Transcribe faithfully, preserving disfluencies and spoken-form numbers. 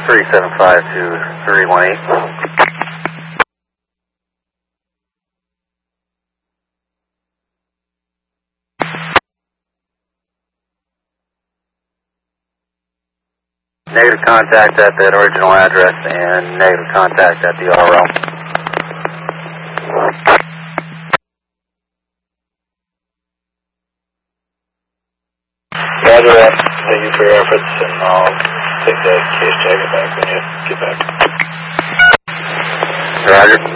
three seven five two three one eight. Negative contact at that original address and negative contact at the R L. Roger that. Thank you for your efforts, and I'll take that case jacket back when you get back. Roger.